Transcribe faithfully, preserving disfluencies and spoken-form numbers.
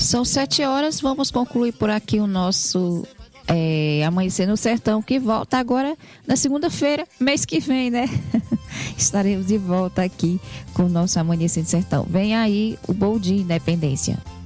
São sete horas, vamos concluir por aqui o nosso é, Amanhecer no Sertão, que volta agora na segunda-feira, mês que vem, né? Estaremos de volta aqui com o nosso Amanhecer no Sertão. Vem aí o Bom Dia Independência.